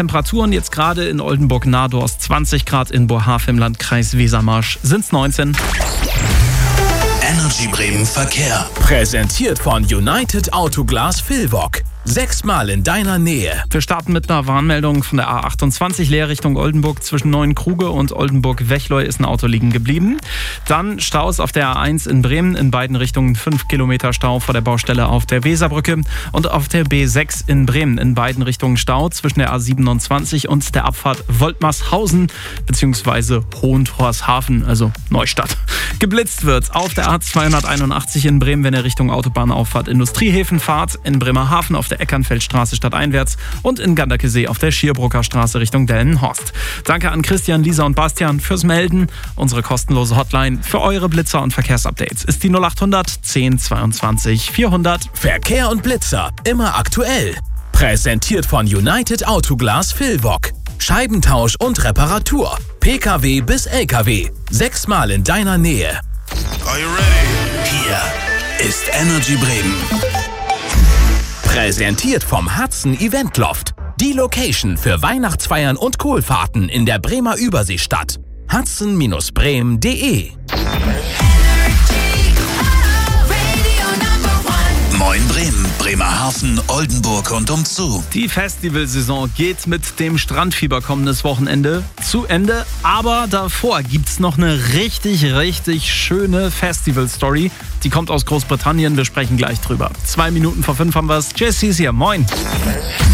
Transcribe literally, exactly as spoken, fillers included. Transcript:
Temperaturen jetzt gerade in Oldenburg-Nahdorst zwanzig Grad, in Bochum im Landkreis Wesermarsch sind es neunzehn. Energy Bremen Verkehr. Präsentiert von United Autoglas Vilvoc. Sechsmal in deiner Nähe. Wir starten mit einer Warnmeldung von der A achtundzwanzig Leer Richtung Oldenburg. Zwischen Neuenkruge und Oldenburg-Wechleu ist ein Auto liegen geblieben. Dann Staus auf der A eins in Bremen. In beiden Richtungen fünf Kilometer Stau vor der Baustelle auf der Weserbrücke. Und auf der B sechs in Bremen. In beiden Richtungen Stau zwischen der A siebenundzwanzig und der Abfahrt Woltmarshausen bzw. Hohentorshafen, also Neustadt. Geblitzt wird auf der A zweihunderteinundachtzig in Bremen, wenn ihr Richtung Autobahnauffahrt Industriehäfen fahrt. In Bremerhaven auf der Eckernfeldstraße stadteinwärts und in Ganderkesee auf der Schierbrucker Straße Richtung Delmenhorst. Danke an Christian, Lisa und Bastian fürs Melden. Unsere kostenlose Hotline für eure Blitzer und Verkehrsupdates ist die null achthundert zehn zweiundzwanzig vierhundert. Verkehr und Blitzer, immer aktuell. Präsentiert von United Autoglas Vilvoc. Scheibentausch und Reparatur. Pkw bis Lkw. Sechsmal in deiner Nähe. Are you ready? Hier ist Energy Bremen. Präsentiert vom Hudson Event Loft. Die Location für Weihnachtsfeiern und Kohlfahrten in der Bremer Überseestadt. hudson Bindestrich bremen punkt de. Moin Bremen, Bremerhaven, Oldenburg und umzu. Die Festivalsaison geht mit dem Strandfieber kommendes Wochenende zu Ende. Aber davor gibt's noch eine richtig, richtig schöne Festival-Story. Die kommt aus Großbritannien. Wir sprechen gleich drüber. Zwei Minuten vor fünf haben wir's. Jess hieß hier. Moin.